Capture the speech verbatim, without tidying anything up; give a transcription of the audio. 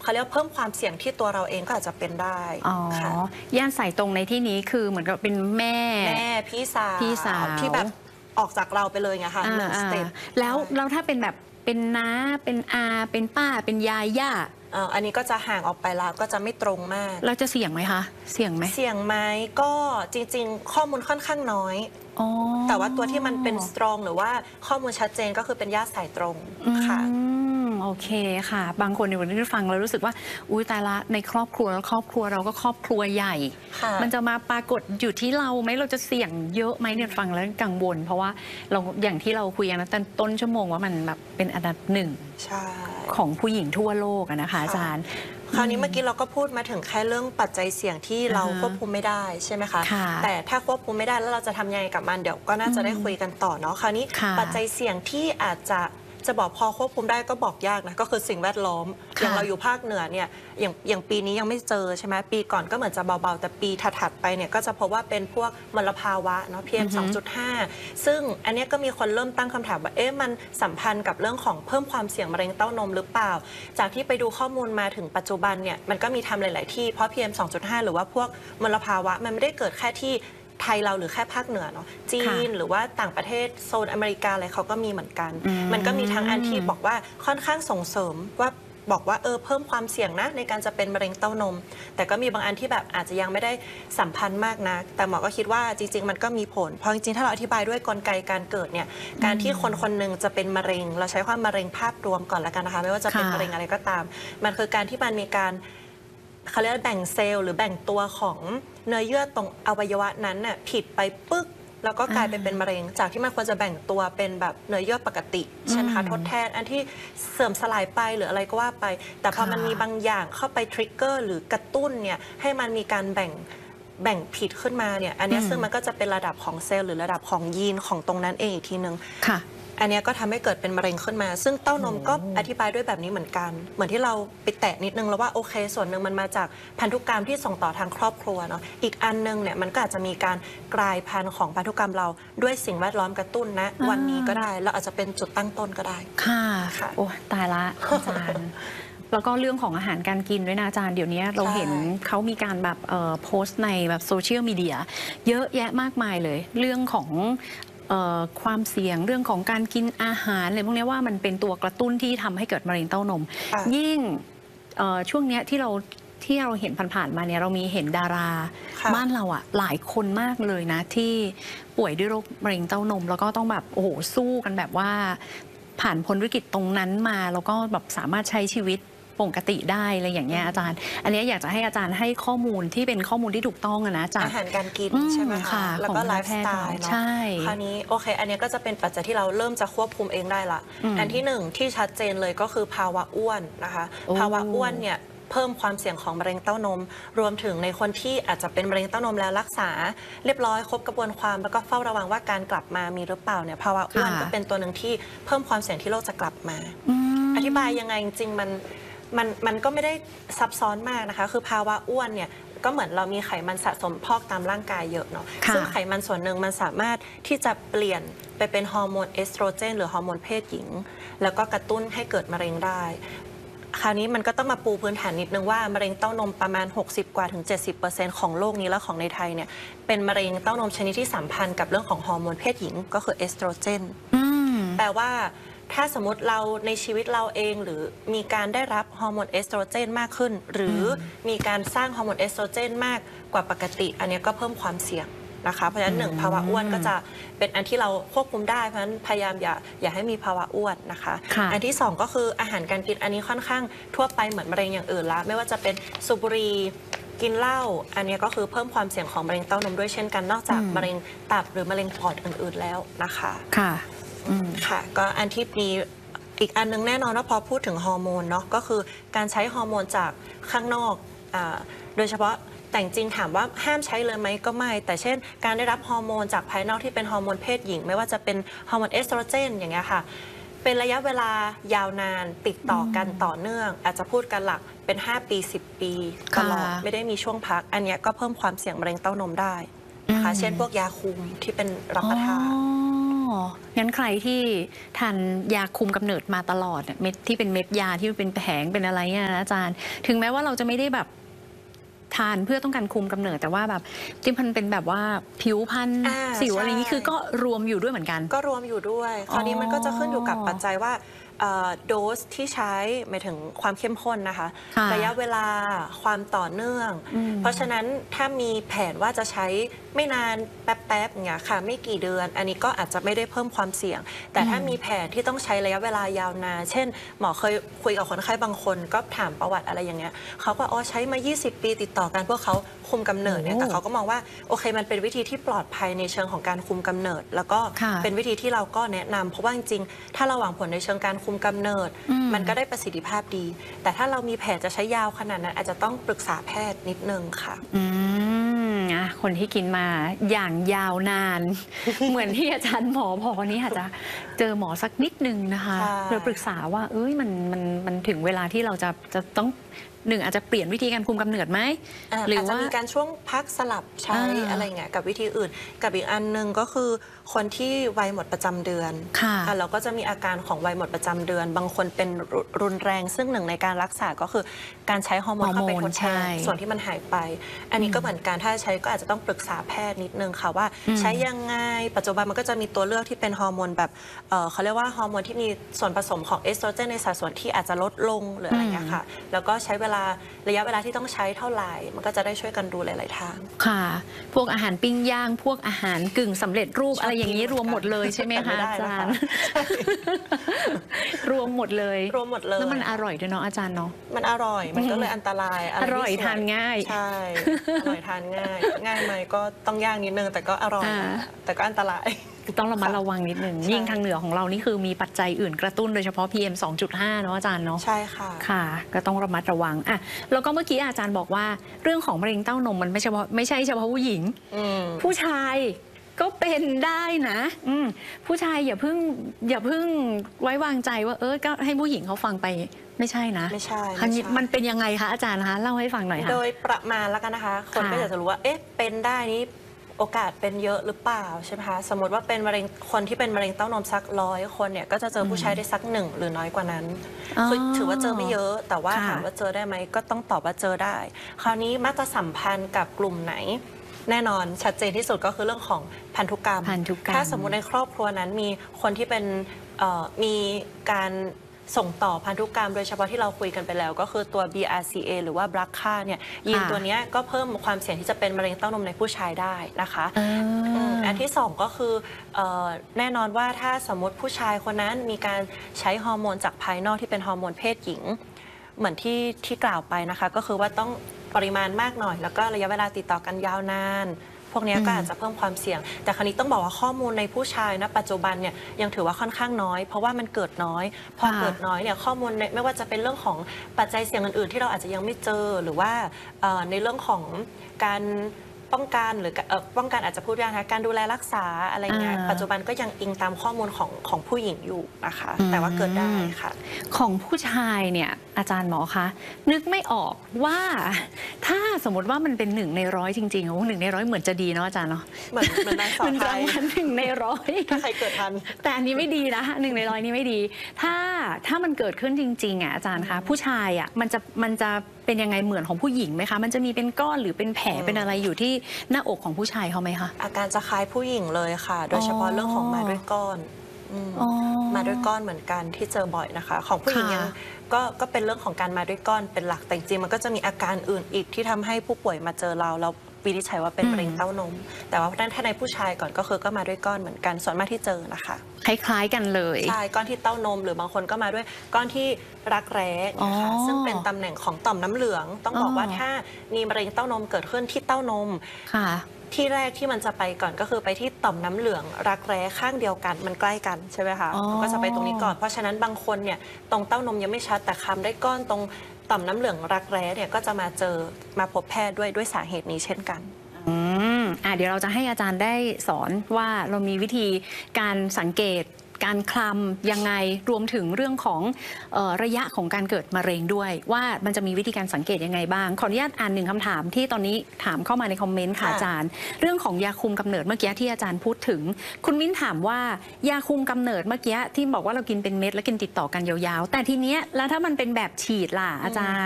เขาเรียกเพิ่มความเสี่ยงที่ตัวเราเองก็อาจจะเป็นได้อ๋อย่านสายตรงในที่นี้คือเหมือนกับเป็นแม่แม่พี่สาวพี่สาวที่แบบออกจากเราไปเลยไงคะหนึ่งสเต็ปแล้วแล้วถ้าเป็นแบบเป็นน้าเป็นอาเป็นป้าเป็นยายย่าอันนี้ก็จะห่างออกไปแล้วก็จะไม่ตรงมากเราจะเสี่ยงไหมคะเสี่ยงไหมเสี่ยงไหมก็จริงๆข้อมูลค่อนข้างน้อยแต่ว่าตัวที่มันเป็นสตรองหรือว่าข้อมูลชัดเจนก็คือเป็นญาติสายตรงค่ะโอเคค่ะบางคนในวันนี้ฟังแล้วรู้สึกว่าอุ้ยตายละในครอบครัวแล้วครอบครัวเราก็ครอบครัวใหญ่มันจะมาปรากฏอยู่ที่เราไหมเราจะเสี่ยงเยอะไหมเนี่ยฟังแล้วกังวลเพราะว่าเราอย่างที่เราคุยกันนะต้นชั่วโมงว่ามันแบบเป็นอันดับหนึ่งของผู้หญิงทั่วโลกนะคะอาจารย์คราวนี้เมื่อกี้เราก็พูดมาถึงแค่เรื่องปัจจัยเสี่ยงที่เราควบคุมไม่ได้ใช่ไหมคะแต่ถ้าควบคุมไม่ได้แล้วเราจะทำยังไงกับมันเดี๋ยวก็น่าจะได้คุยกันต่อเนาะคราวนี้ปัจจัยเสี่ยงที่อาจจะจะบอกพอควบคุมได้ก็บอกยากนะก็คือสิ่งแวดล้อมอย่างเราอยู่ภาคเหนือเนี่ยอย่างอย่างปีนี้ยังไม่เจอใช่ไหมปีก่อนก็เหมือนจะเบาๆแต่ปีถัดๆไปเนี่ยก็จะพบว่าเป็นพวกมลภาวะเนาะ พี เอ็ม สองจุดห้า ซึ่งอันนี้ก็มีคนเริ่มตั้งคำถามว่าเอ๊ะมันสัมพันธ์กับเรื่องของเพิ่มความเสี่ยงมะเร็งเต้านมหรือเปล่าจากที่ไปดูข้อมูลมาถึงปัจจุบันเนี่ยมันก็มีทำหลายๆที่เพราะ พี เอ็ม สองจุดห้า หรือว่าพวกมลภาวะมันไม่ได้เกิดแค่ที่ไทยเราหรือแค่ภาคเหนือเนาะจีนหรือว่าต่างประเทศโซนอเมริกาอะไรเขาก็มีเหมือนกันมันก็มีทั้งอันที่บอกว่าค่อนข้างส่งเสริมว่าบอกว่าเออเพิ่มความเสี่ยงนะในการจะเป็นมะเร็งเต้านมแต่ก็มีบางอันที่แบบอาจจะยังไม่ได้สัมพันธ์มากนะแต่หมอก็คิดว่าจริงๆมันก็มีผลเพราะจริงๆถ้าเราอธิบายด้วยกลไกการเกิดเนี่ยการที่คนคนหนึ่งจะเป็นมะเร็งเราใช้ความมะเร็งภาพรวมก่อนแล้วกันนะคะไม่ว่าจะเป็นมะเร็งอะไรก็ตามมันคือการที่มันมีการเขาเรียกแบ่งเซลล์หรือแบ่งตัวของเนื้อเยื่อตรงอวัยวะนั้นน่ะผิดไปปึ๊กแล้วก็กลายไปเป็นมะเร็งจากที่มันควรจะแบ่งตัวเป็นแบบเนื้อเยื่อปกติใช่ไหมคะทดแทนอันที่เสื่อมสลายไปหรืออะไรก็ว่าไปแต่พอมันมีบางอย่างเข้าไปทริกเกอร์หรือกระตุ้นเนี่ยให้มันมีการแบ่งแบ่งผิดขึ้นมาเนี่ยอันนี้ซึ่งมันก็จะเป็นระดับของเซลล์หรือระดับของยีนของตรงนั้นเองอีกทีนึงอันนี้ก็ทำให้เกิดเป็นมะเร็งขึ้นมาซึ่งเต้านมก็อธิบายด้วยแบบนี้เหมือนกันเหมือนที่เราไปแตะนิดนึงแล้วว่าโอเคส่วนหนึ่งมันมาจากพันธุกรรมที่ส่งต่อทางครอบครัวเนาะอีกอันนึงเนี่ยมันก็อาจจะมีการกลายพันธุ์ของพันธุกรรมเราด้วยสิ่งแวดล้อมกระตุ้นนะวันนี้ก็ได้เราอาจจะเป็นจุดตั้งต้นก็ได้ค่ะโอ้ตายละอาจารย์แล้วก็เรื่องของอาหารการกินด้วยนะอาจารย์เดี๋ยวนี้เราเห็นเขามีการแบบโพสต์ในแบบโซเชียลมีเดียเยอะแยะมากมายเลยเรื่องของความเสี่ยงเรื่องของการกินอาหารอะไรพวกนี้ว่ามันเป็นตัวกระตุ้นที่ทำให้เกิดมะเร็งเต้านมยิ่งช่วงนี้ที่เราที่เราเห็นผ่านๆมาเนี่ยเรามีเห็นดาราบ้านเราอ่ะหลายคนมากเลยนะที่ป่วยด้วยโรคมะเร็งเต้านมแล้วก็ต้องแบบโอ้โหสู้กันแบบว่าผ่านพ้นวิกฤตตรงนั้นมาแล้วก็แบบสามารถใช้ชีวิตปกติได้อะไรอย่างเงี้ยอาจารย์อันนี้อยากจะให้อาจารย์ให้ข้อมูลที่เป็นข้อมูลที่ถูกต้องนะจากอาหารการกินใช่ไหมคะแล้วก็ไลฟ์สไตล์เนาะคราวนี้โอเคอันนี้ก็จะเป็นปัจจัยที่เราเริ่มจะควบคุมเองได้ละอันที่หนึ่งที่ชัดเจนเลยก็คือภาวะอ้วนนะคะภาวะอ้วนเนี่ยเพิ่มความเสี่ยงของมะเร็งเต้านมรวมถึงในคนที่อาจจะเป็นมะเร็งเต้านมแล้วรักษาเรียบร้อยครบกระบวนความแล้วก็เฝ้าระวังว่าการกลับมามีหรือเปล่าเนี่ยภาวะอ้วนก็เป็นตัวหนึ่งที่เพิ่มความเสี่ยงที่โรคจะกลับมาอธิบายยังไงจริงๆมันมันมันก็ไม่ได้ซับซ้อนมากนะคะคือภาวะอ้วนเนี่ยก็เหมือนเรามีไขมันสะสมพอกตามร่างกายเยอะเนาะซึ่งไขมันส่วนหนึ่งมันสามารถที่จะเปลี่ยนไปเป็นฮอร์โมนเอสโตรเจนหรือฮอร์โมนเพศหญิงแล้วก็กระตุ้นให้เกิดมะเร็งได้คราวนี้มันก็ต้องมาปูพื้นฐานนิดนึงว่ามะเร็งเต้านมประมาณหกสิบกว่าถึง เจ็ดสิบเปอร์เซ็นต์ ของโลกนี้และของในไทยเนี่ยเป็นมะเร็งเต้านมชนิดที่สัมพันธ์กับเรื่องของฮอร์โมนเพศหญิงก็คือเอสโตรเจนแปลว่าถ้าสมมติเราในชีวิตเราเองหรือมีการได้รับฮอร์โมนเอสโตรเจนมากขึ้นหรือมีการสร้างฮอร์โมนเอสโตรเจนมากกว่าปกติอันนี้ก็เพิ่มความเสี่ยงนะคะเพราะฉะนั้นหนึ่งภาวะอ้วนก็จะเป็นอันที่เราควบคุมได้เพราะฉะนั้นพยายามอย่าอย่าให้มีภาวะอ้วนนะคะอันที่สองก็คืออาหารการกินอันนี้ค่อนข้างทั่วไปเหมือนมะเร็งอย่างอื่นละไม่ว่าจะเป็นสูบบุหรี่กินเหล้าอันนี้ก็คือเพิ่มความเสี่ยงของมะเร็งเต้านมด้วยเช่นกันนอกจากมะเร็งตับหรือมะเร็งปอดอื่นๆแล้วนะคะค่ะค่ะก็อันที่มีอีกอันนึงแน่นอนว่าพอพูดถึงฮอร์โมนเนาะก็คือการใช้ฮอร์โมนจากข้างนอกโดยเฉพาะแต่จริงถามว่าห้ามใช้เลยไหมก็ไม่แต่เช่นการได้รับฮอร์โมนจากภายนอกที่เป็นฮอร์โมนเพศหญิงไม่ว่าจะเป็นฮอร์โมนเอสโตรเจนอย่างเงี้ยค่ะเป็นระยะเวลายาวนานติดต่อกันต่อเนื่องอาจจะพูดกันหลักเป็นห้าปีสิบปีตลอดไม่ได้มีช่วงพักอันนี้ก็เพิ่มความเสี่ยงมะเร็งเต้านมได้นะคะเช่นพวกยาคุมที่เป็นรับประทานงั้นใครที่ทานยาคุมกำเนิดมาตลอดเม็ดที่เป็นเม็ดยาที่เป็นแผงเป็นอะไรเนี่ยนะอาจารย์ถึงแม้ว่าเราจะไม่ได้แบบทานเพื่อต้องการคุมกำเนิดแต่ว่าแบบที่มันเป็นแบบว่าผิวพรรณสิวอะไรนี้คือก็รวมอยู่ด้วยเหมือนกันก็รวมอยู่ด้วยคราวนี้มันก็จะขึ้นอยู่กับปัจจัยว่าโดสที่ใช้หมายถึงความเข้มข้นนะคะระยะเวลาความต่อเนื่องเพราะฉะนั้นถ้ามีแผนว่าจะใช้ไม่นานแป๊บๆอย่างเงี้ยค่ะไม่กี่เดือนอันนี้ก็อาจจะไม่ได้เพิ่มความเสี่ยงแต่ถ้ามีแผนที่ต้องใช้ระยะเวลายาวนานเช่นหมอเคยคุยกับคนไข้บางคนก็ถามประวัติอะไรอย่างเงี้ยเขาก็อ๋อใช้มายี่สิบปีติดต่อกันพวกเขาคุมกำเนิดเนี่ยแต่เขาก็มองว่าโอเคมันเป็นวิธีที่ปลอดภัยในเชิงของการคุมกำเนิดแล้วก็เป็นวิธีที่เราก็แนะนำเพราะว่าจริงๆถ้าเราหวังผลในเชิงการคุมกำเนิดมันก็ได้ประสิทธิภาพดีแต่ถ้าเรามีแผนจะใช้ยาวขนาดนั้นอาจจะต้องปรึกษาแพทย์นิดนึงค่ะอืมนะคนที่กินมาอย่างยาวนาน เหมือนที่อาจารย์หมอพอนี้อาจจะเจอหมอสักนิดนึงนะคะโดยปรึกษาว่าเอ้ยมันมันมันถึงเวลาที่เราจะจะต้องหนึ่งอาจจะเปลี่ยนวิธีการคุมกำเนิดไหมหรือว่ามีการช่วงพักสลับใช้อะไรเงี้ยกับวิธีอื่นกับอีกอันนึงก็คือคนที่วัยหมดประจำเดือนเราก็จะมีอาการของวัยหมดประจำเดือนบางคนเป็นรุนแรงซึ่งหนึ่งในการรักษาก็คือการใช้ฮอร์โมนเข้าไปทดแทนส่วนที่มันหายไปอันนี้ก็เหมือนกันถ้าใช้ก็อาจจะต้องปรึกษาแพทย์นิดนึงค่ะว่าใช้ยังไงปัจจุบันมันก็จะมีตัวเลือกที่เป็นฮอร์โมนแบบเขาเรียกว่าฮอร์โมนที่มีส่วนผสมของเอสโตรเจนในสัดส่วนที่อาจจะลดลงหรืออะไรอย่างเงี้ยค่ะแล้วก็ใช้เวลาระยะเวลาที่ต้องใช้เท่าไหร่มันก็จะได้ช่วยกันดูหลายๆทางค่ะพวกอาหารปิ้งย่างพวกอาหารกึ่งสำเร็จรูปอะไรอย่างนี้รวมหมดเลยใช่ไหมคะอาจารย์รวมหมดเลยรวมหมดเลยแล้วมันอร่อยด้วยเนาะอาจารย์เนาะมันอร่อยมันก็เลยอันตรายอร่อยทานง่ายใช่อร่อยทานง่ายง่ายไหมก็ต้องย่างนิดนึงแต่ก็อร่อยแต่ก็อันตรายต้องระมัดระวังนิดหนึ่งยิ่งทางเหนือของเรานี่คือมีปัจจัยอื่นกระตุ้นโดยเฉพาะ พี เอ็ม สองจุดห้า เนาะอาจารย์เนาะใช่ค่ะค่ะก็ต้องระมัดระวังอ่ะแล้วก็เมื่อกี้อาจารย์บอกว่าเรื่องของมะเร็งเต้านมมันไม่เฉพาะไม่ใช่เฉพาะผู้หญิงผู้ชายก็เป็นได้นะผู้ชายอย่าเพิ่งอย่าเพิ่งไว้วางใจว่าเออก็ให้ผู้หญิงเขาฟังไปไม่ใช่นะไม่ใช่มันเป็นยังไงคะอาจารย์คะเล่าให้ฟังหน่อยค่ะโดยประมาณแล้วกันนะคะคนก็อยากจะรู้ว่าเอ๊ะเป็นได้นี้โอกาสเป็นเยอะหรือเปล่าใช่ไหมคะสมมติว่าเป็นมะเร็งคนที่เป็นมะเร็งเต้านมสักร้อยคนเนี่ยก็จะเจอผู้ชายได้สักหนึ่งหรือน้อยกว่านั้นคือถือว่าเจอไม่เยอะแต่ว่าถามว่าเจอได้ไหมก็ต้องตอบว่าเจอได้คราวนี้มักจะสัมพันธ์กับกลุ่มไหนแน่นอนชัดเจนที่สุดก็คือเรื่องของพันธุกรรมถ้าสมมุติในครอบครัวนั้นมีคนที่เป็นมีการส่งต่อพันธุกรรมโดยเฉพาะที่เราคุยกันไปแล้วก็คือตัว บี อาร์ ซี เอ หรือว่า บี อาร์ ซี เอ เนี่ยยีนตัวนี้ก็เพิ่มความเสี่ยงที่จะเป็นมะเร็งเต้านมในผู้ชายได้นะคะอันที่สองก็คือแน่นอนว่าถ้าสมมติผู้ชายคนนั้นมีการใช้ฮอร์โมนจากภายนอกที่เป็นฮอร์โมนเพศหญิงเหมือนที่ที่กล่าวไปนะคะก็คือว่าต้องปริมาณมากหน่อยแล้วก็ระยะเวลาติดต่อกันยาวนานพวกนี้ก็อาจจะเพิ่มความเสี่ยงแต่คราวนี้ต้องบอกว่าข้อมูลในผู้ชายนะปัจจุบันเนี่ยยังถือว่าค่อนข้างน้อยเพราะว่ามันเกิดน้อยพอเกิดน้อยเนี่ยข้อมูลไม่ว่าจะเป็นเรื่องของปัจจัยเสี่ยงอื่นๆที่เราอาจจะยังไม่เจอหรือว่าในเรื่องของการป้องกันหรือป้องกันอาจจะพูดยากนะการดูแลรักษาอะไรเงี้ยปัจจุบันก็ยังอิงตามข้อมูลของของผู้หญิงอยู่นะคะแต่ว่าเกิดได้ค่ะของผู้ชายเนี่ยอาจารย์หมอคะนึกไม่ออกว่าถ้าสมมติว่ามันเป็นหนึ่งในร้อยจริงๆโอ้หนึ่งในร้อยเหมือนจะดีเนาะอาจารย์เนาะเหมือนเหมือนนายสาวไทยหนึ่งในร้อยถ้าใครเกิดทันแต่อันนี้ไม่ดีนะหนึ่งในร้อยนี้ไม่ดีถ้าถ้ามันเกิดขึ้นจริงๆอ่ะอาจารย์คะผู้ชายอ่ะมันจะมันจะเป็นยังไงเหมือนของผู้หญิงไหมคะมันจะมีเป็นก้อนหรือเป็นแผลเป็นอะไรอยู่ที่หน้าอกของผู้ชายเขาไหมคะอาการจะคล้ายผู้หญิงเลยค่ะโดยเฉพาะเรื่องของมาด้วยก้อนมาด้วยก้อนเหมือนกันที่เจอบ่อยนะคะของผู้หญิงยังก็ก็เป็นเรื่องของการมาด้วยก้อนเป็นหลักแต่จริงมันก็จะมีอาการอื่นอีกที่ทำให้ผู้ป่วยมาเจอเราเราวินิจฉัยว่าเป็นมะเร็งเต้านมแต่ว่าถ้าในผู้ชายก่อนก็คือก็มาด้วยก้อนเหมือนกันส่วนมากที่เจอนะคะคล้ายๆกันเลยใช่ก้อนที่เต้านมหรือบางคนก็มาด้วยก้อนที่รักแร้นะคะซึ่งเป็นตำแหน่งของต่อมน้ำเหลืองต้องบอกว่าถ้ามีมะเร็งเต้านมเกิดขึ้นที่เต้านมที่แรกที่มันจะไปก่อนก็คือไปที่ต่อมน้ำเหลืองรักแร้ข้างเดียวกันมันใกล้กันใช่ไหมคะมันก็จะไปตรงนี้ก่อนเพราะฉะนั้นบางคนเนี่ยตรงเต้านมยังไม่ชัดแต่คำได้ก้อนตรงต่อมน้ำเหลืองรักแร้เนี่ยก็จะมาเจอมาพบแพทย์ด้วยด้วยสาเหตุนี้เช่นกันอืมอ่ะเดี๋ยวเราจะให้อาจารย์ได้สอนว่าเรามีวิธีการสังเกตการคลำยังไงรวมถึงเรื่องของเอ่อระยะของการเกิดมะเร็งด้วยว่ามันจะมีวิธีการสังเกตยังไงบ้างขออนุญาตอ่านหนึ่งคำถามที่ตอนนี้ถามเข้ามาในคอมเมนต์ค่ะอาจารย์เรื่องของยาคุมกำเนิดเมื่อกี้ที่อาจารย์พูดถึงคุณมิ้นถามว่ายาคุมกำเนิดเมื่อกี้ที่บอกว่าเรากินเป็นเม็ดแล้วกินติดต่อกันยาวๆแต่ทีเนี้ยแล้วถ้ามันเป็นแบบฉีดล่ะอาจารย์